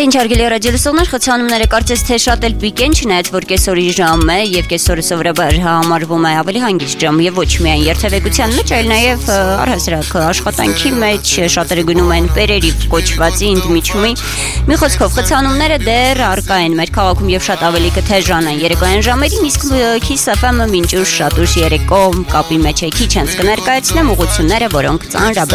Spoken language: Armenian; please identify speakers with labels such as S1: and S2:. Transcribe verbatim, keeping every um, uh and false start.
S1: Դե ինչ արգելի ռադիոլսողներ, խցանումները կարծես թե շատ էլ պիկ են, չնայած որ կեսօրի ժամ է եւ կեսօրը սովորաբար համարվում է ավելի հանգիստ ժամ եւ ոչ միայն երթևեկության մեջ, այլ նաեւ առհասարակ աշխատանքի մեջ շատերը գնում են պերերի կոչվածի ընդմիջումի։ Մի խոսքով խցանումները դեռ առկա են մեր քաղաքում եւ շատ ավելի կթեժան են երեկոյան ժամերին, իսկ Kiss F M-ը մինչ ուշ շատ ուշ երեկո կապի մեջ է, քիչ հենց կներկայացնեմ ուղղությունները, որոնք ծանրաբեռ